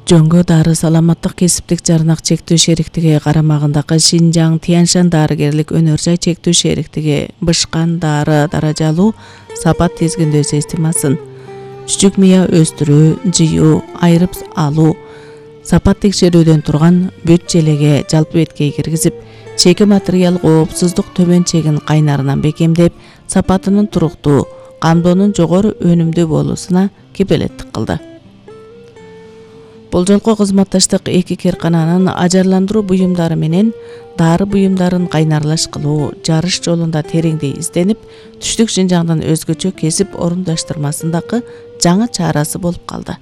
Жоңго дары саламаттык кесиптик жарнак чектүү шериктиги карамагындагы Шинжаң Тяньшань дарыгерлик өнөр жай чектүү шериктиги бышкан дары даражалуу сапат тизгиндөө системасын чүчүк мыя өстүрүү, жыюу, айырып алуу, сапат текшерүүдөн турган бүт желеге жалпы беткей киргизип, чеки материал коопсуздук төмөн чегин кайнарынан бекемдеп, сапатынын туруктуу, камдоонун жогору өнүмдүү болуусуна кепилеттик кылды. Бул жолку кызматташтык эки киркананын ажарландыруу буюмдары менен дары буюмдарын кайнарлаш кылуу жарыш жолунда тереңдей изденип, түштүк Шинжаңдын өзгөчө кесип орундаштырмасындагы жаңы чарасы болуп калды.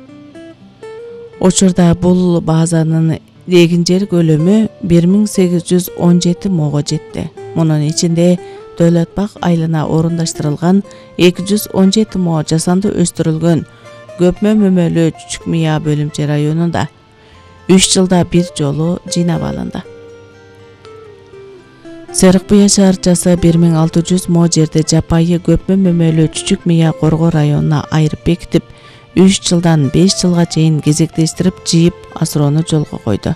Учурда бул базанын эгин жер көлөмү 1817 мого жетти. Мунун ичинде Дөөлөт бак айылына орундаштырылган 217 мо жасанды өстүрүлгөн көпмө мөмөлүү чүчүк мыя бөлүмчө районунда 3 жылда бир жолу жыйнап алынды. Серик Буя шаарчасы 1600 мо жерде жапайы көпмө мөмөлүү чүчүк мыя коргоо районуна айырып бекитип, 3 жылдан 5 жылга чейин кезектештирип жыйып асыроону жолго койду.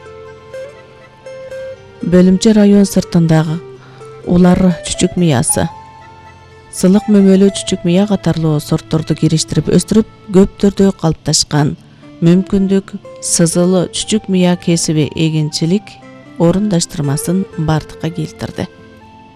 Бөлүмчө район сыртындагы улар чүчүк мыясы, сылык мөмөлүү чүчүк мыя катарлуу сортторду кириштирип өстүрүп, көп түрдө калыпташкан мүмкүндүк сызылы чүчүк мыя кесиби эгинчилик орундаштырмасын бардыкка келтирди.